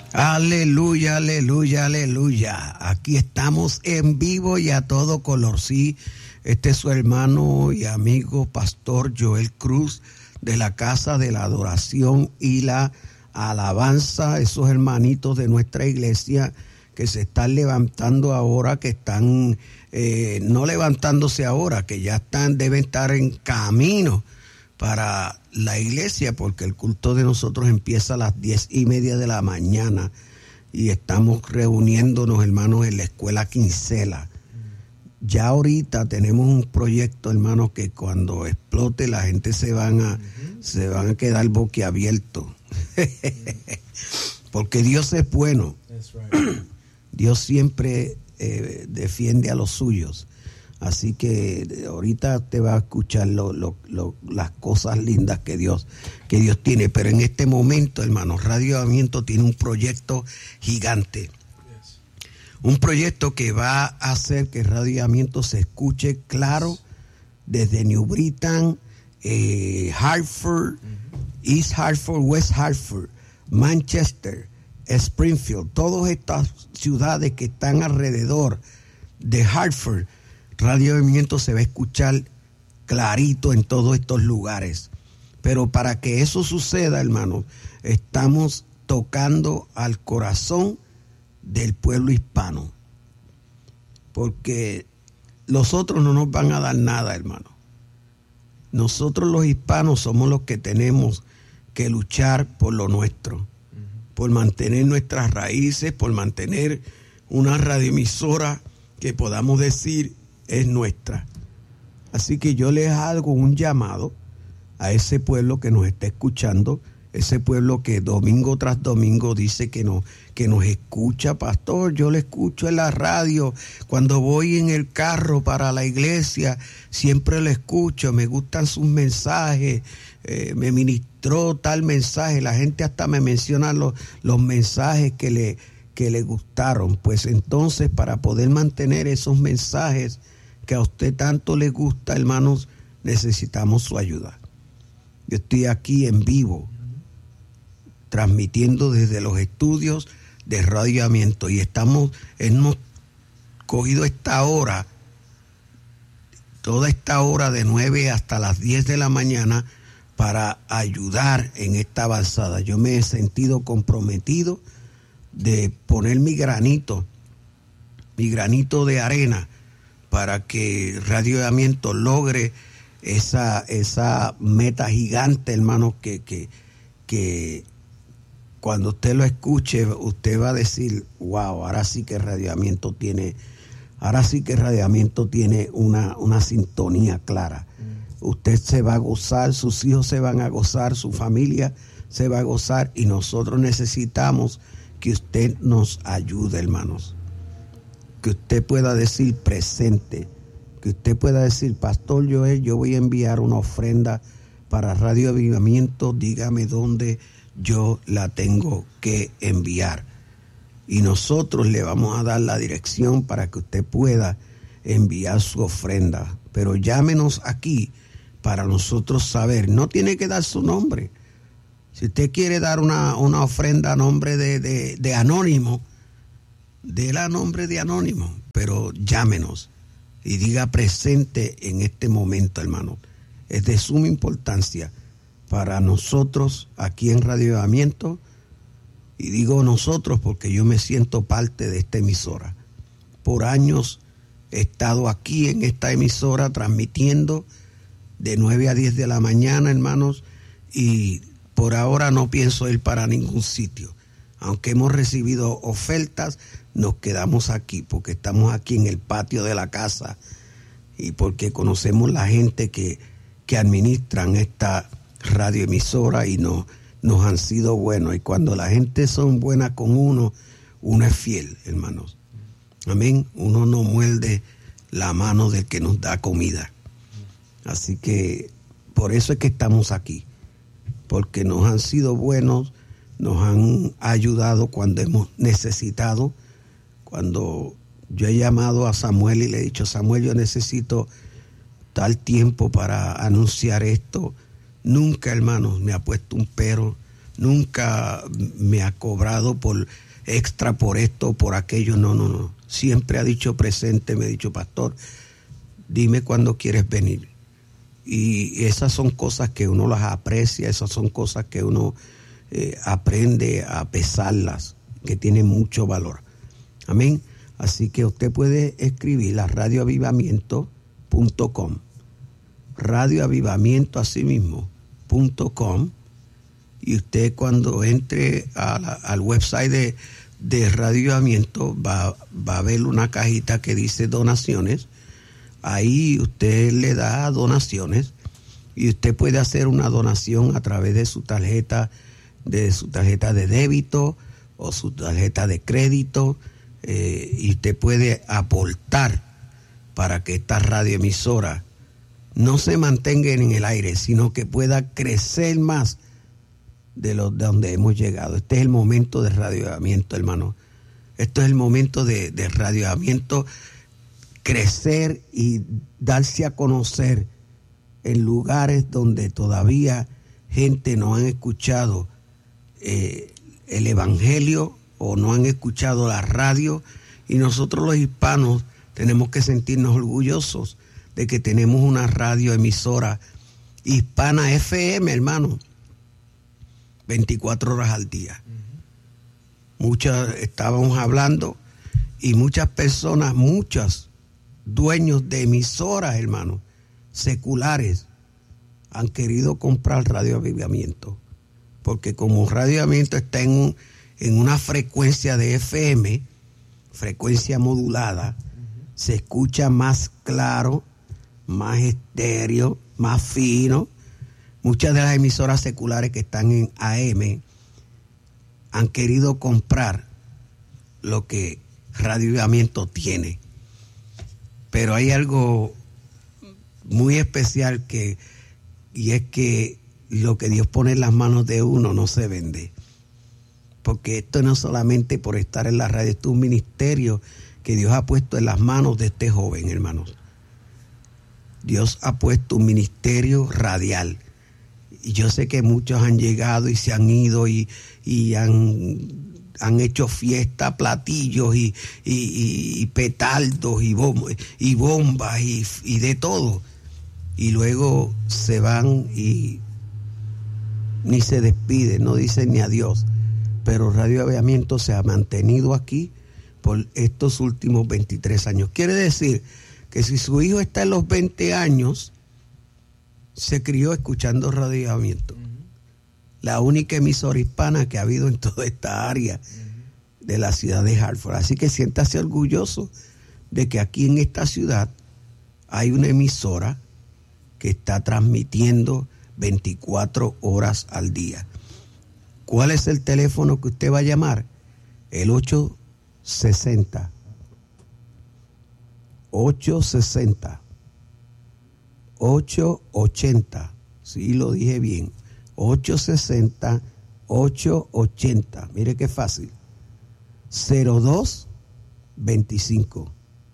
Aleluya, aleluya, aleluya. Aquí estamos en vivo y a todo color. Sí, este es su hermano y amigo pastor Joel Cruz de la Casa de la Adoración y la Alabanza. Esos hermanitos de nuestra iglesia que se están levantando ahora, que están no levantándose ahora, que ya deben estar en camino para la iglesia, porque el culto de nosotros empieza a las 10:30 de la mañana y estamos reuniéndonos, hermanos, en la escuela Quincela. Ya ahorita tenemos un proyecto, hermanos, que cuando explote la gente se van a quedar boquiabiertos. Porque Dios es bueno. Dios siempre defiende a los suyos. Así que ahorita te va a escuchar las cosas lindas que Dios tiene. Pero en este momento, hermanos, Radio Avivamiento tiene un proyecto gigante. Un proyecto que va a hacer que Radio Avivamiento se escuche claro desde New Britain, Hartford, East Hartford, West Hartford, Manchester, Springfield, todas estas ciudades que están alrededor de Hartford. Radio Avivamiento se va a escuchar clarito en todos estos lugares. Pero para que eso suceda, hermanos, estamos tocando al corazón del pueblo hispano. Porque los otros no nos van a dar nada, hermano. Nosotros los hispanos somos los que tenemos que luchar por lo nuestro, por mantener nuestras raíces, por mantener una radioemisora que podamos decir es nuestra. Así que yo les hago un llamado a ese pueblo que nos está escuchando, ese pueblo que domingo tras domingo dice que nos escucha. Pastor, yo le escucho en la radio, cuando voy en el carro para la iglesia, siempre le escucho, me gustan sus mensajes, me ministró tal mensaje, la gente hasta me menciona los mensajes que le gustaron. Pues entonces, para poder mantener esos mensajes que a usted tanto le gusta, hermanos, necesitamos su ayuda. Yo estoy aquí en vivo, transmitiendo desde los estudios de Radio Avivamiento, y hemos cogido esta hora, toda esta hora de 9 hasta las 10 de la mañana para ayudar en esta avanzada. Yo me he sentido comprometido de poner mi granito de arena para que Radio Avivamiento logre esa meta gigante, hermano, que cuando usted lo escuche, usted va a decir, wow, ahora sí que Radio Avivamiento tiene una sintonía clara. Usted se va a gozar, sus hijos se van a gozar, su familia se va a gozar, y nosotros necesitamos que usted nos ayude, hermanos. Que usted pueda decir presente, que usted pueda decir, Pastor Joel, yo voy a enviar una ofrenda para Radio Avivamiento, dígame dónde yo la tengo que enviar. Y nosotros le vamos a dar la dirección para que usted pueda enviar su ofrenda. Pero llámenos aquí para nosotros saber. No tiene que dar su nombre. Si usted quiere dar una ofrenda a nombre de anónimo, déla a nombre de anónimo, pero llámenos y diga presente en este momento, hermano. Es de suma importancia para nosotros aquí en Radio Avivamiento, y digo nosotros porque yo me siento parte de esta emisora. Por años he estado aquí en esta emisora transmitiendo de 9 a 10 de la mañana, hermanos, y por ahora no pienso ir para ningún sitio. Aunque hemos recibido ofertas, nos quedamos aquí porque estamos aquí en el patio de la casa y porque conocemos la gente que administran esta radioemisora y nos han sido buenos. Y cuando la gente son buenas con uno es fiel, hermanos. Amén. Uno no muerde la mano del que nos da comida. Así que por eso es que estamos aquí, porque nos han sido buenos, nos han ayudado cuando hemos necesitado. Cuando yo he llamado a Samuel y le he dicho, Samuel, yo necesito tal tiempo para anunciar esto, nunca, hermanos, me ha puesto un pero, nunca me ha cobrado por extra por esto o por aquello, no. Siempre ha dicho presente, me ha dicho, pastor, dime cuándo quieres venir. Y esas son cosas que uno las aprecia, esas son cosas que uno aprende a pesarlas, que tienen mucho valor. Amén. Así que usted puede escribir a radioavivamiento.com, radioavivamiento así mismo.com, y usted cuando entre al website de Radio Avivamiento va a ver una cajita que dice donaciones. Ahí usted le da donaciones y usted puede hacer una donación a través de su tarjeta de débito o su tarjeta de crédito, y usted puede aportar para que esta radioemisora no se mantenga en el aire, sino que pueda crecer más de donde hemos llegado. Este es el momento de radioavivamiento, hermano. Esto es el momento de radioavivamiento, crecer y darse a conocer en lugares donde todavía gente no han escuchado el evangelio o no han escuchado la radio, y nosotros los hispanos tenemos que sentirnos orgullosos de que tenemos una radioemisora hispana FM, hermano, 24 horas al día. Muchas estábamos hablando y muchas personas, muchos dueños de emisoras, hermano, seculares, han querido comprar Radio Avivamiento, porque como Radio Avivamiento está en una frecuencia de FM, frecuencia modulada, se escucha más claro, más estéreo, más fino. Muchas de las emisoras seculares que están en AM han querido comprar lo que Radio Avivamiento tiene. Pero hay algo muy especial y es que lo que Dios pone en las manos de uno no se vende. Porque esto no es solamente por estar en la radio, esto es un ministerio que Dios ha puesto en las manos de este joven, hermanos. Dios ha puesto un ministerio radial. Y yo sé que muchos han llegado y se han ido y han hecho fiesta, platillos y petardos y bombas y de todo. Y luego se van y ni se despiden, no dicen ni adiós. Pero Radio Avivamiento se ha mantenido aquí por estos últimos 23 años. Quiere decir que si su hijo está en los 20 años, se crió escuchando Radio Avivamiento. La única emisora hispana que ha habido en toda esta área de la ciudad de Hartford. Así que siéntase orgulloso de que aquí en esta ciudad hay una emisora que está transmitiendo 24 horas al día. ¿Cuál es el teléfono que usted va a llamar? El 860. 880. Sí, lo dije bien. 860-880. Mire qué fácil. 0225.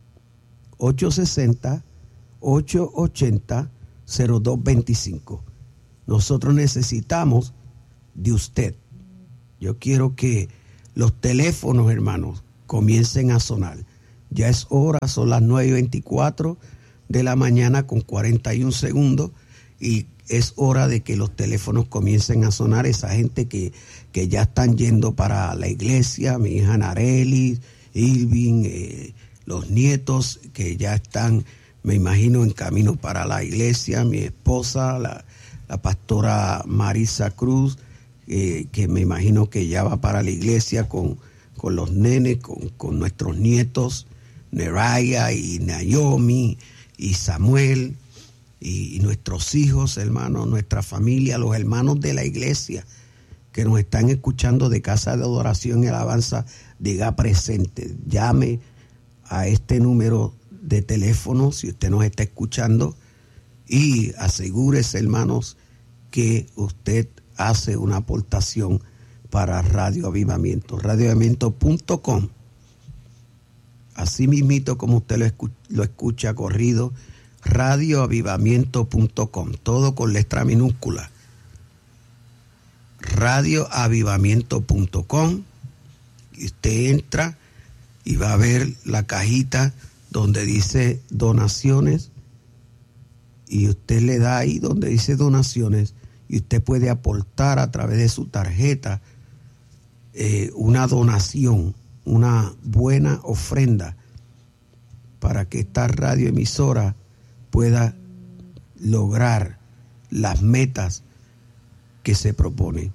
860-880-0225. Nosotros necesitamos de usted. Yo quiero que los teléfonos, hermanos, comiencen a sonar. Ya es hora, son las 9:24 de la mañana con 41 segundos y es hora de que los teléfonos comiencen a sonar. Esa gente que ya están yendo para la iglesia, mi hija Nareli, Irving, los nietos que ya están, me imagino, en camino para la iglesia, mi esposa, la pastora Marisa Cruz, que me imagino que ya va para la iglesia con los nenes, con nuestros nietos, Neraya y Naomi y Samuel y nuestros hijos, hermanos, nuestra familia, los hermanos de la iglesia que nos están escuchando de Casa de Adoración y Alabanza, diga presente. Llame a este número de teléfono si usted nos está escuchando y asegúrese, hermanos, que usted hace una aportación para Radio Avivamiento, radioavivamiento.com. Así mismito como usted lo escucha corrido, radioavivamiento.com, todo con letra minúscula. radioavivamiento.com, y usted entra y va a ver la cajita donde dice donaciones, y usted le da ahí donde dice donaciones, y usted puede aportar a través de su tarjeta una donación, una buena ofrenda, para que esta radioemisora pueda lograr las metas que se propone.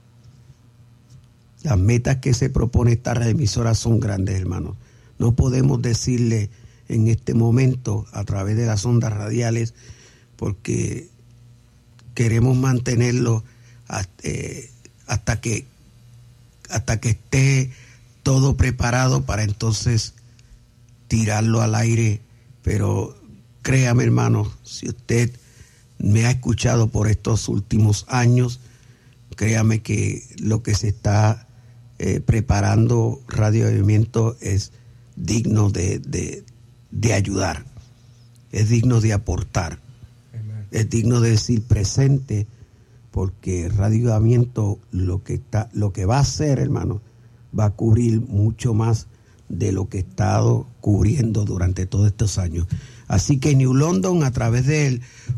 Las metas que se propone esta radioemisora son grandes, hermanos. No podemos decirle en este momento a través de las ondas radiales, porque queremos mantenerlo hasta que esté todo preparado para entonces tirarlo al aire. Pero créame, hermano, si usted me ha escuchado por estos últimos años, créame que lo que se está preparando Radio Avivamiento es digno de ayudar, es digno de aportar. Amen. Es digno de decir presente, porque Radio Avivamiento lo que va a hacer, hermano, va a cubrir mucho más de lo que he estado cubriendo durante todos estos años. Así que New London, a través del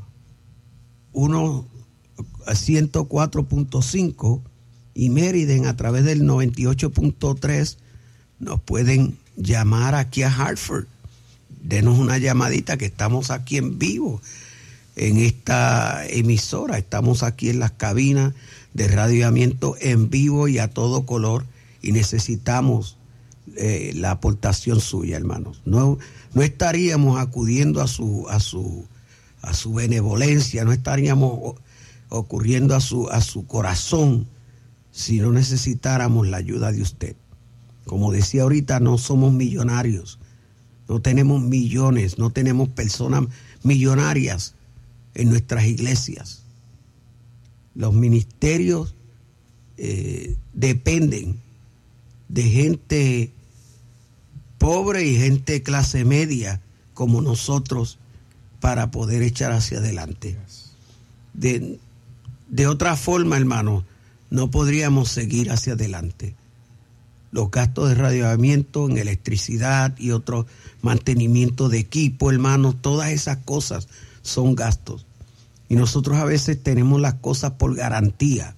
104.5 y Meriden a través del 98.3, nos pueden llamar aquí a Hartford. Denos una llamadita, que estamos aquí en vivo en esta emisora. Estamos aquí en las cabinas de Radio Avivamiento en vivo y a todo color, y necesitamos la aportación suya, hermanos. No estaríamos acudiendo a su benevolencia, no estaríamos ocurriendo a su corazón si no necesitáramos la ayuda de usted. Como decía ahorita, no somos millonarios, no tenemos millones, no tenemos personas millonarias en nuestras iglesias. Los ministerios dependen de gente pobre y gente clase media como nosotros para poder echar hacia adelante. De otra forma, hermano, no podríamos seguir hacia adelante. Los gastos de Radio Avivamiento en electricidad y otro mantenimiento de equipo, hermano, todas esas cosas son gastos. Y nosotros a veces tenemos las cosas por garantía.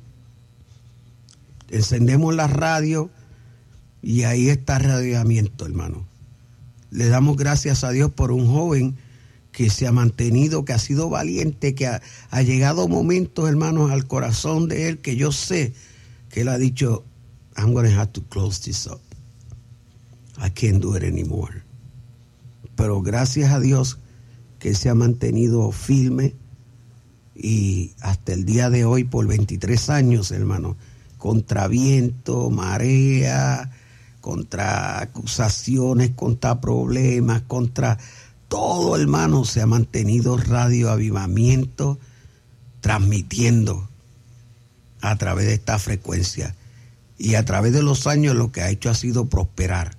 Encendemos la radio y ahí está Radio Avivamiento, hermano. Le damos gracias a Dios por un joven que se ha mantenido, que ha sido valiente, que ha llegado momentos, hermanos, al corazón de él, que yo sé que él ha dicho, I'm going to have to close this up. I can't do it anymore. Pero gracias a Dios que se ha mantenido firme, y hasta el día de hoy, por 23 años, hermano, contra viento, marea, contra acusaciones, contra problemas, contra todo, hermano, se ha mantenido Radio Avivamiento transmitiendo a través de esta frecuencia. Y a través de los años lo que ha hecho ha sido prosperar.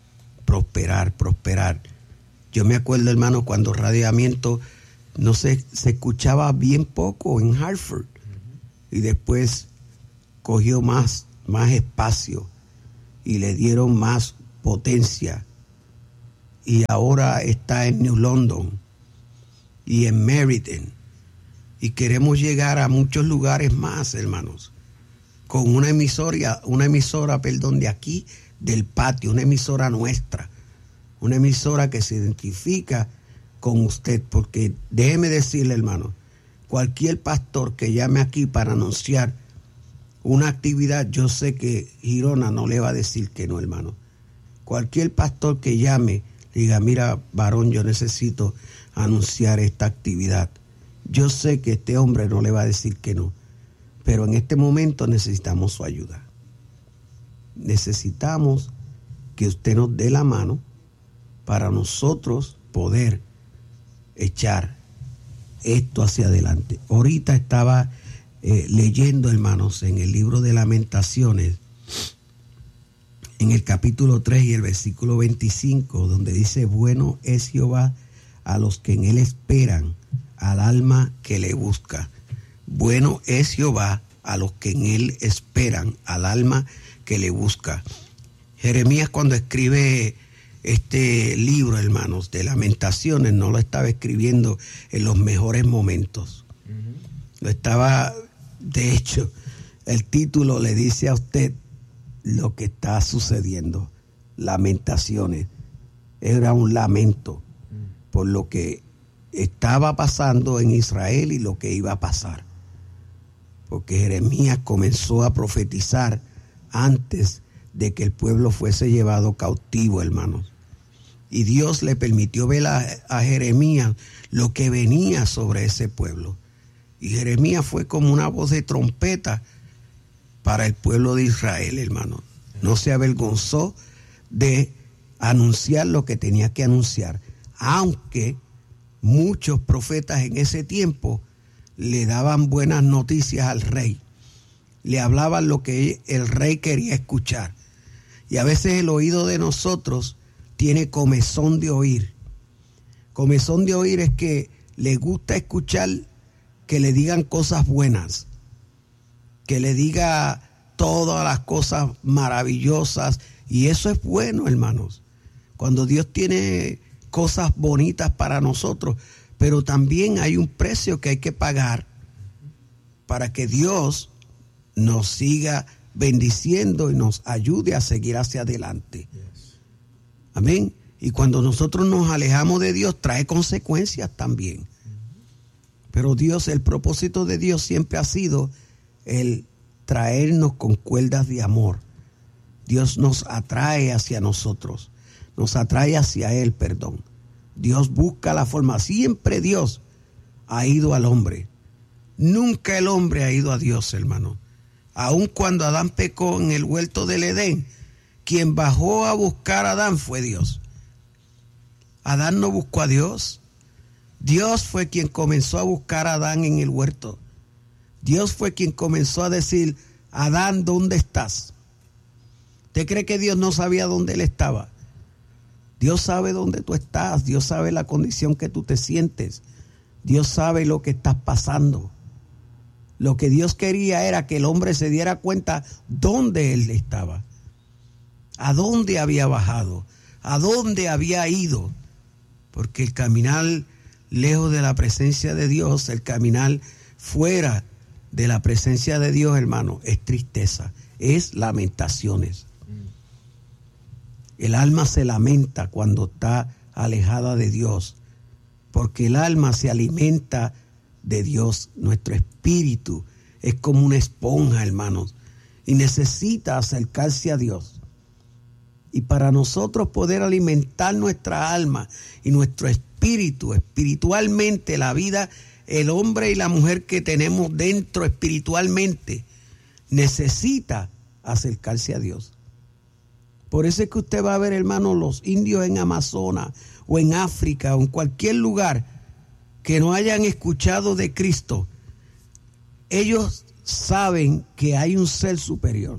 Yo me acuerdo, hermano, cuando Radio Avivamiento no se escuchaba bien poco en Hartford, y después cogió más espacio y le dieron más potencia, y ahora está en New London y en Meriden, y queremos llegar a muchos lugares más, hermanos, con una emisora de aquí del patio, una emisora nuestra, una emisora que se identifica con usted, porque déjeme decirle, hermano, cualquier pastor que llame aquí para anunciar una actividad, yo sé que Girona no le va a decir que no, hermano. Cualquier pastor que llame, diga, mira, varón, yo necesito anunciar esta actividad, yo sé que este hombre no le va a decir que no, pero en este momento necesitamos su ayuda. Necesitamos que usted nos dé la mano para nosotros poder echar esto hacia adelante. Ahorita estaba leyendo, hermanos, en el libro de Lamentaciones, en el capítulo 3 y el versículo 25, donde dice, bueno es Jehová a los que en él esperan, al alma que le busca. Bueno es Jehová a los que en él esperan, al alma que le busca. Jeremías, cuando escribe este libro, hermanos, de Lamentaciones, no lo estaba escribiendo en los mejores momentos. Lo estaba, de hecho, el título le dice a usted lo que está sucediendo. Lamentaciones. Era un lamento por lo que estaba pasando en Israel y lo que iba a pasar. Porque Jeremías comenzó a profetizar antes de que el pueblo fuese llevado cautivo, hermanos. Y Dios le permitió ver a Jeremías lo que venía sobre ese pueblo. Y Jeremías fue como una voz de trompeta para el pueblo de Israel, hermano. No se avergonzó de anunciar lo que tenía que anunciar, aunque muchos profetas en ese tiempo le daban buenas noticias al rey, le hablaban lo que el rey quería escuchar. Y a veces el oído de nosotros tiene comezón de oír. Comezón de oír es que le gusta escuchar que le digan cosas buenas, que le diga todas las cosas maravillosas, y eso es bueno, hermanos, cuando Dios tiene cosas bonitas para nosotros, pero también hay un precio que hay que pagar para que Dios nos siga bendiciendo y nos ayude a seguir hacia adelante. Amén. Y cuando nosotros nos alejamos de Dios, trae consecuencias también. Pero Dios, el propósito de Dios siempre ha sido el traernos con cuerdas de amor. Dios nos atrae hacia nosotros, nos atrae hacia Él, perdón. Dios busca la forma, siempre Dios ha ido al hombre. Nunca el hombre ha ido a Dios, hermano. Aun cuando Adán pecó en el huerto del Edén, quien bajó a buscar a Adán fue Dios. Adán no buscó a Dios. Dios fue quien comenzó a buscar a Adán en el huerto. Dios fue quien comenzó a decir: Adán, ¿dónde estás? ¿Usted cree que Dios no sabía dónde él estaba? Dios sabe dónde tú estás. Dios sabe la condición que tú te sientes. Dios sabe lo que estás pasando. Lo que Dios quería era que el hombre se diera cuenta dónde él estaba, a dónde había bajado, a dónde había ido. Porque el caminar lejos de la presencia de Dios, el caminar fuera de la presencia de Dios, hermano, es tristeza, es lamentaciones. El alma se lamenta cuando está alejada de Dios, porque el alma se alimenta de Dios. Nuestro espíritu es como una esponja, hermanos, y necesita acercarse a Dios. Y para nosotros poder alimentar nuestra alma y nuestro espíritu, espiritualmente, la vida, el hombre y la mujer que tenemos dentro espiritualmente, necesita acercarse a Dios. Por eso es que usted va a ver, hermano, los indios en Amazonas o en África o en cualquier lugar que no hayan escuchado de Cristo. Ellos saben que hay un ser superior.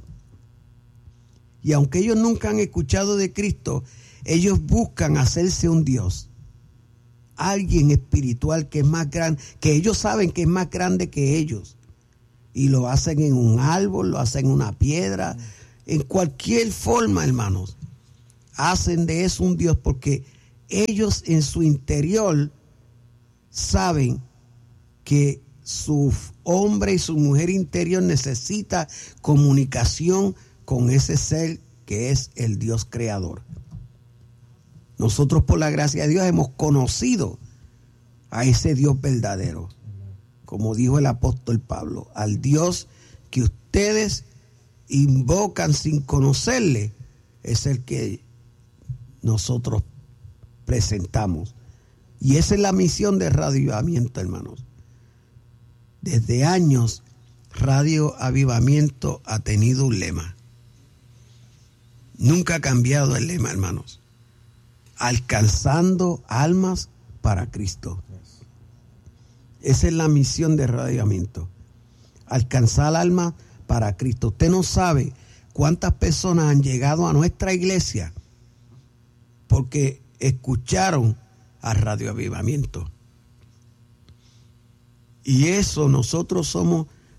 Y aunque ellos nunca han escuchado de Cristo, ellos buscan hacerse un Dios. Alguien espiritual que es más grande, que ellos saben que es más grande que ellos. Y lo hacen en un árbol, lo hacen en una piedra, en cualquier forma, hermanos. Hacen de eso un Dios porque ellos en su interior saben que su hombre y su mujer interior necesita comunicación con ese ser que es el Dios creador. Nosotros, por la gracia de Dios, hemos conocido a ese Dios verdadero. Como dijo el apóstol Pablo, al Dios que ustedes invocan sin conocerle, es el que nosotros presentamos. Y esa es la misión de Radio Avivamiento, hermanos. Desde años, Radio Avivamiento ha tenido un lema. Nunca ha cambiado el lema, hermanos. Alcanzando almas para Cristo. Esa es la misión de Radio Avivamiento. Alcanzar almas para Cristo. Usted no sabe cuántas personas han llegado a nuestra iglesia porque escucharon a Radio Avivamiento. Y eso, nosotros somos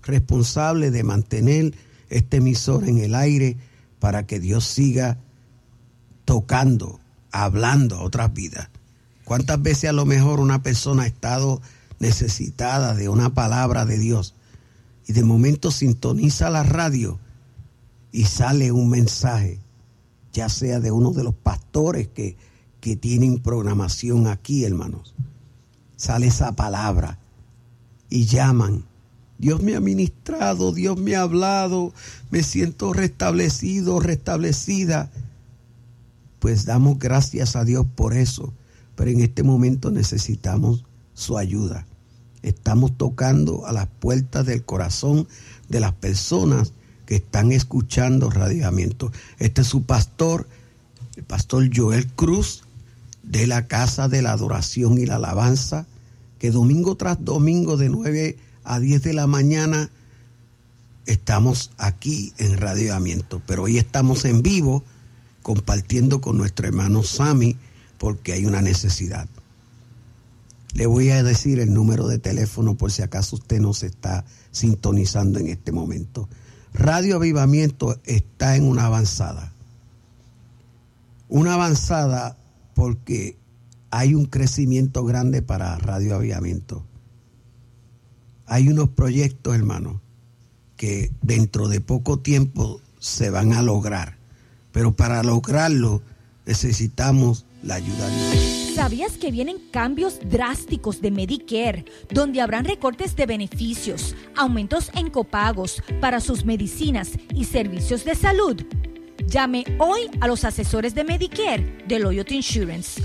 responsables de mantener este emisor en el aire para que Dios siga tocando, hablando a otras vidas. ¿Cuántas veces a lo mejor una persona ha estado necesitada de una palabra de Dios y de momento sintoniza la radio y sale un mensaje, ya sea de uno de los pastores que tienen programación aquí, hermanos? Sale esa palabra y llaman. Dios me ha ministrado, Dios me ha hablado, me siento restablecido, restablecida. Pues damos gracias a Dios por eso, pero en este momento necesitamos su ayuda. Estamos tocando a las puertas del corazón de las personas que están escuchando Radio Avivamiento. Este es su pastor, el pastor Joel Cruz, de la Casa de la Adoración y la Alabanza, que domingo tras domingo de 9 a 10 de la mañana estamos aquí en Radio Avivamiento. Pero hoy estamos en vivo compartiendo con nuestro hermano Sammy porque hay una necesidad. Le voy a decir el número de teléfono por si acaso usted no se está sintonizando en este momento. Radio Avivamiento está en una avanzada. Una avanzada porque hay un crecimiento grande para Radio Avivamiento. Hay unos proyectos, hermano, que dentro de poco tiempo se van a lograr. Pero para lograrlo necesitamos la ayuda de Dios. ¿Sabías que vienen cambios drásticos de Medicare, donde habrán recortes de beneficios, aumentos en copagos para sus medicinas y servicios de salud? Llame hoy a los asesores de Medicare de Loyalty Insurance,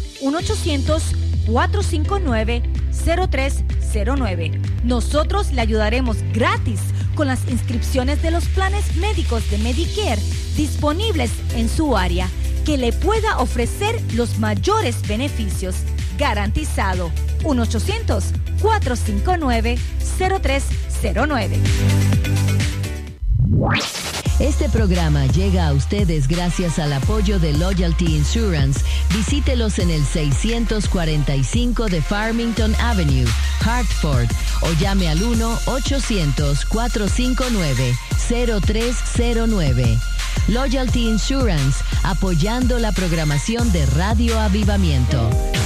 1-800-459-0309. Nosotros le ayudaremos gratis con las inscripciones de los planes médicos de Medicare disponibles en su área, que le pueda ofrecer los mayores beneficios. Garantizado. 1-800-459-0309. Este programa llega a ustedes gracias al apoyo de Loyalty Insurance. Visítelos en el 645 de Farmington Avenue, Hartford, o llame al 1-800-459-0309. Loyalty Insurance, apoyando la programación de Radio Avivamiento.